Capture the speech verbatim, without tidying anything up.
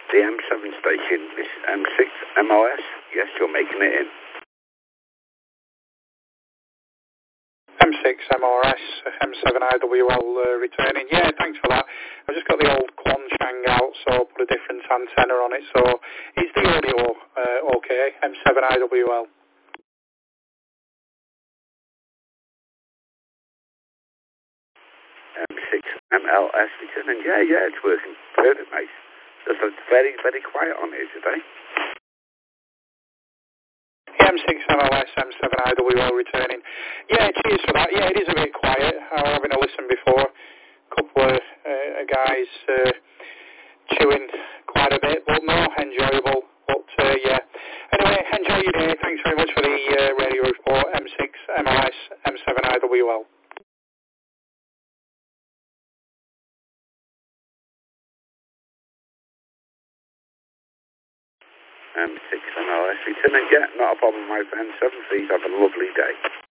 The M seven station, this is M six M O S. Yes, you're making it in. M six M O S, M seven I W L uh, returning. Yeah, thanks for that. I just got the old Quanchang out, so put a different antenna on it. So is the audio uh, okay? M seven I W L. M six M L S returning. Yeah, yeah, it's working perfect, mate. Just it's very, very quiet on here today. M six M L S, M seven I W L returning. Yeah, cheers for that. Yeah, it is a bit quiet. I was having a listen before. A couple of uh, guys uh, chewing quite a bit, but no, enjoyable. But uh, yeah. Anyway, enjoy your day. Thanks very much for the uh, radio report. M six M L S, M seven I W L. M six M L S returning. Yeah, not a problem, my friend. Seven, please have a lovely day.